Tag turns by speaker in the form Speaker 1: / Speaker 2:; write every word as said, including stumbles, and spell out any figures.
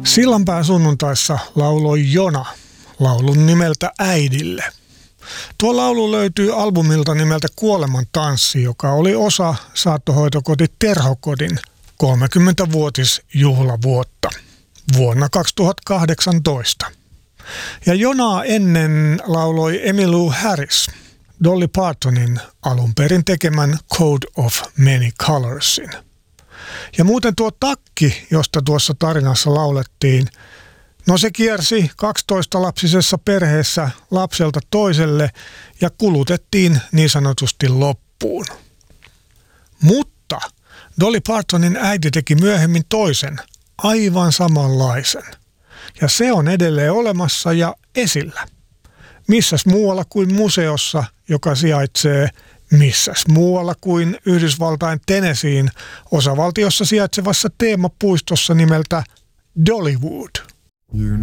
Speaker 1: Sillanpään sunnuntaissa lauloi Jona laulun nimeltä Äidille. Tuo laulu löytyy albumilta nimeltä Kuoleman tanssi, joka oli osa saattohoitokoti Terhokodin kolmekymmentävuotisjuhlavuotta vuonna kaksituhattakahdeksantoista. Ja Jonaa ennen lauloi Emmylou Harris, Dolly Partonin alun perin tekemän Code of Many Colorsin. Ja muuten tuo takki, josta tuossa tarinassa laulettiin, no se kiersi kaksitoistalapsisessa perheessä lapselta toiselle ja kulutettiin niin sanotusti loppuun. Mutta Dolly Partonin äiti teki myöhemmin toisen, aivan samanlaisen. Ja se on edelleen olemassa ja esillä. Missäs muualla kuin museossa, joka sijaitsee missäs muualla kuin Yhdysvaltain Tennesseein osavaltiossa sijaitsevassa teemapuistossa nimeltä Dollywood.
Speaker 2: You